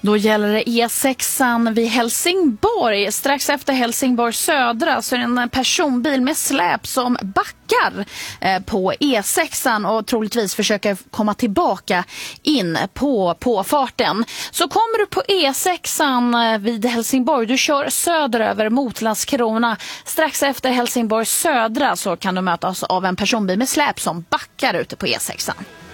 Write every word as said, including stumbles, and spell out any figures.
Då gäller det E sexan vid Helsingborg. Strax efter Helsingborg södra så är det en personbil med släp som backar på E sexan och troligtvis försöker komma tillbaka in på, på farten. Så kommer du på E sexan vid Helsingborg, du kör söderöver mot Landskrona. Strax efter Helsingborg södra så kan du mötas av en personbil med släp som backar ute på E sexan.